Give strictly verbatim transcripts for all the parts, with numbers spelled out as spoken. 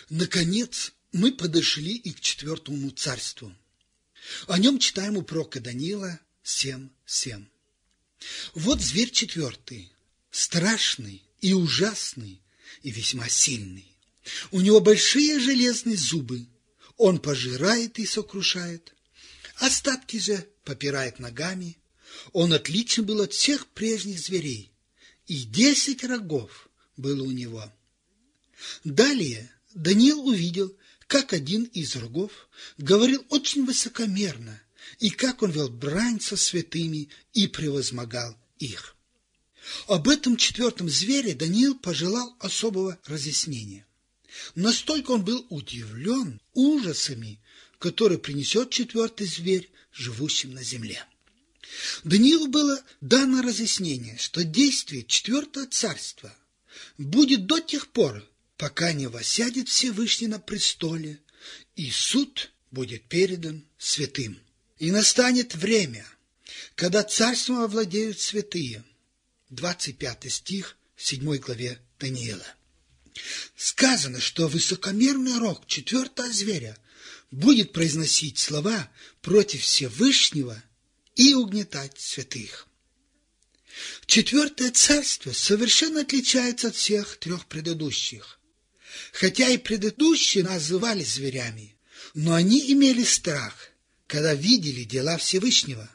Наконец, мы подошли и к четвертому царству. О нем читаем у пророка Даниила семь семь. Вот зверь четвертый, страшный и ужасный, и весьма сильный. У него большие железные зубы, он пожирает и сокрушает, остатки же попирает ногами. Он отличен был от всех прежних зверей, и десять рогов было у него. Далее Даниил увидел, как один из рогов говорил очень высокомерно, и как он вел брань со святыми и превозмогал их. Об этом четвертом звере Даниил пожелал особого разъяснения. Настолько он был удивлен ужасами, которые принесет четвертый зверь живущим на земле. Даниилу было дано разъяснение, что действие четвертого царства будет до тех пор, пока не воссядет Всевышний на престоле, и суд будет передан святым. И настанет время, когда царством овладеют святые. двадцать пятый стих в седьмой главе Даниила. Сказано, что высокомерный рог четвертого зверя будет произносить слова против Всевышнего и угнетать святых. Четвертое царство совершенно отличается от всех трех предыдущих. Хотя и предыдущие называли зверями, но они имели страх, когда видели дела Всевышнего.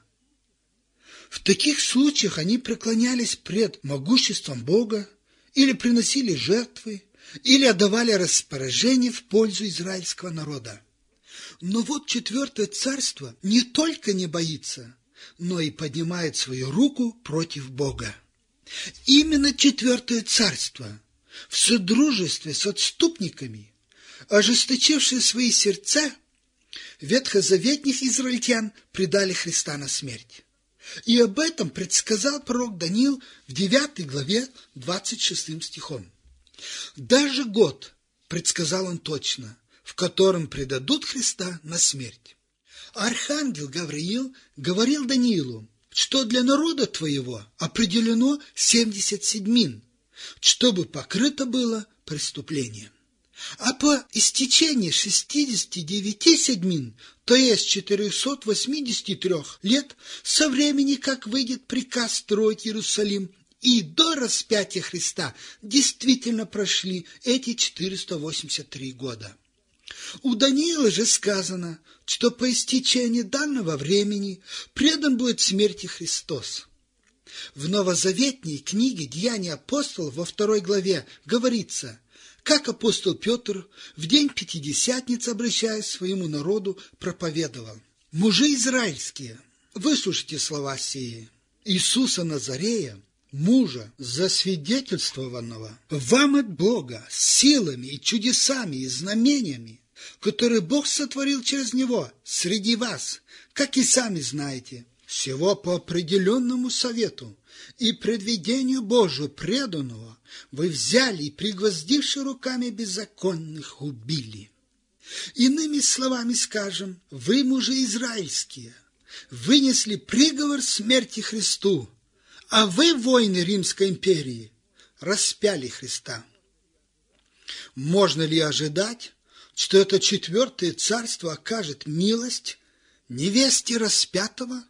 В таких случаях они преклонялись пред могуществом Бога, или приносили жертвы, или отдавали распоряжения в пользу израильского народа. Но вот четвертое царство не только не боится, но и поднимает свою руку против Бога. Именно четвертое царство в содружестве с отступниками, ожесточившие свои сердца, ветхозаветных израильтян предали Христа на смерть. И об этом предсказал пророк Даниил в девятой главе двадцать шестым стихом. Даже год предсказал он точно, в котором предадут Христа на смерть. Архангел Гавриил говорил Даниилу, что для народа твоего определено семьдесят седьмин, чтобы покрыто было преступление. А по истечении шестидесяти девяти седьмин, то есть четырехсот восьмидесяти трёх лет, со времени, как выйдет приказ строить Иерусалим, и до распятия Христа действительно прошли эти четыреста восемьдесят три года. У Даниила же сказано, что по истечении данного времени предан будет смерти Христос. В новозаветней книге «Деяния апостолов» во второй главе говорится, как апостол Петр в день Пятидесятницы, обращаясь к своему народу, проповедовал: «Мужи израильские, выслушайте слова сии. Иисуса Назарея, мужа, засвидетельствованного вам от Бога силами и чудесами и знамениями, которые Бог сотворил через него среди вас, как и сами знаете, всего по определенному совету и предвидению Божию преданного вы взяли и, пригвоздивши руками беззаконных, убили. Иными словами скажем, вы, мужи израильские, вынесли приговор смерти Христу, а вы, воины Римской империи, распяли Христа». Можно ли ожидать, что это четвертое царство окажет милость невесте распятого?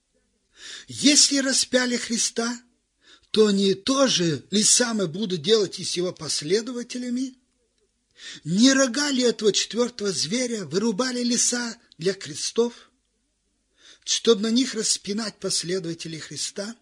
Если распяли Христа, то они тоже ли самое будут делать и с его последователями? Не рога ли этого четвертого зверя вырубали леса для крестов, чтобы на них распинать последователей Христа?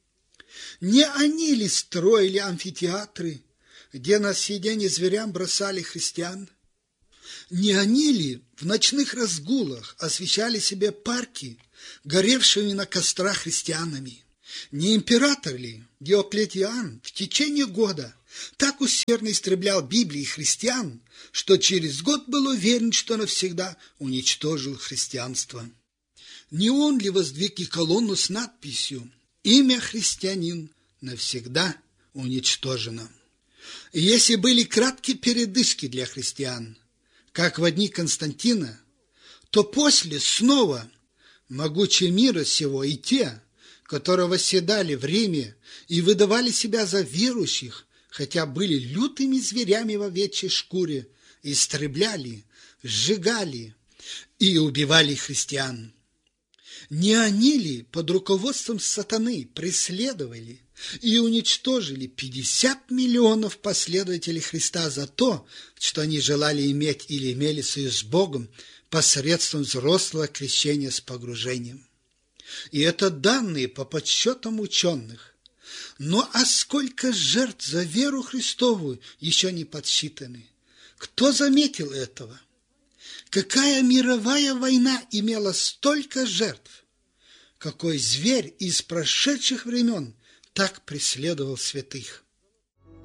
Не они ли строили амфитеатры, где на съедение зверям бросали христиан? Не они ли в ночных разгулах освещали себе парки, горевшими на кострах христианами? Не император ли Диоклетиан в течение года так усердно истреблял Библии христиан, что через год был уверен, что навсегда уничтожил христианство? Не он ли воздвиг и колонну с надписью «Имя христианин навсегда уничтожено»? И если были краткие передышки для христиан, как в дни Константина, то после снова могучие мира сего и те, которые восседали в Риме и выдавали себя за верующих, хотя были лютыми зверями в овечьей шкуре истребляли, сжигали и убивали христиан? Не они ли под руководством сатаны преследовали и уничтожили пятьдесят миллионов последователей Христа за то, что они желали иметь или имели союз с Богом посредством взрослого крещения с погружением? И это данные по подсчетам ученых. Но а сколько жертв за веру Христову еще не подсчитаны? Кто заметил этого? Какая мировая война имела столько жертв? Какой зверь из прошедших времен так преследовал святых?